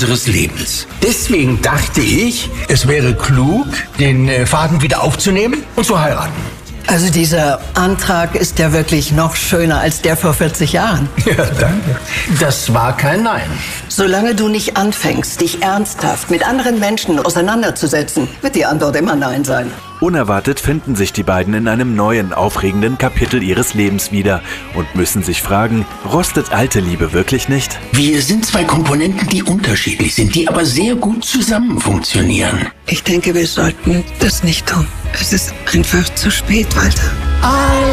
unseres Lebens. Deswegen dachte ich, es wäre klug, den Faden wieder aufzunehmen und zu heiraten. Also dieser Antrag ist ja wirklich noch schöner als der vor 40 Jahren. Ja, danke. Das war kein Nein. Solange du nicht anfängst, dich ernsthaft mit anderen Menschen auseinanderzusetzen, wird die Antwort immer Nein sein. Unerwartet finden sich die beiden in einem neuen, aufregenden Kapitel ihres Lebens wieder und müssen sich fragen, rostet alte Liebe wirklich nicht? Wir sind zwei Komponenten, die unterschiedlich sind, die aber sehr gut zusammen funktionieren. Ich denke, wir sollten das nicht tun. Es ist einfach zu spät, Walter.